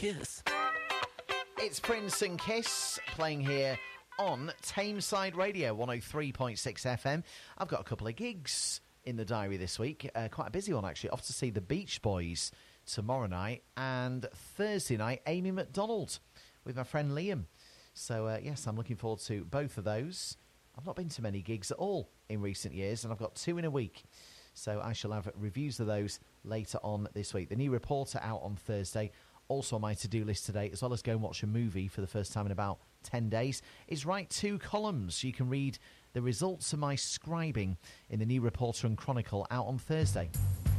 Kiss. It's Prince and Kiss playing here on Tameside Radio 103.6 FM. I've got a couple of gigs in the diary this week. Quite a busy one, actually. Off to see the Beach Boys tomorrow night, and Thursday night, Amy McDonald with my friend Liam. So, yes, I'm looking forward to both of those. I've not been to many gigs at all in recent years, and I've got 2 in a week. So I shall have reviews of those later on this week. The new Reporter out on Thursday. Also on my to-do list today, as well as go and watch a movie for the first time in about 10 days, is write 2 columns. You can read the results of my scribing in the new Reporter and Chronicle out on Thursday.